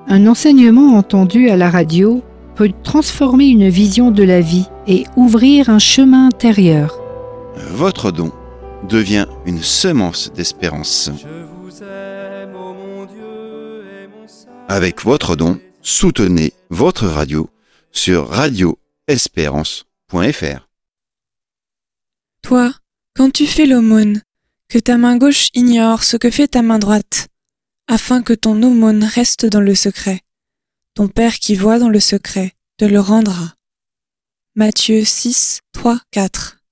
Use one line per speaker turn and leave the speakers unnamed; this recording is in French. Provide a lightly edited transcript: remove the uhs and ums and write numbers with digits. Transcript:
Un enseignement entendu à la radio peut transformer une vision de la vie et ouvrir un chemin intérieur.
Votre don devient une semence d'espérance. Avec votre don, soutenez votre radio sur radioespérance.fr.
Toi, quand tu fais l'aumône, que ta main gauche ignore ce que fait ta main droite, afin que ton aumône reste dans le secret. Ton Père qui voit dans le secret te le rendra. Matthieu 6, 3, 4.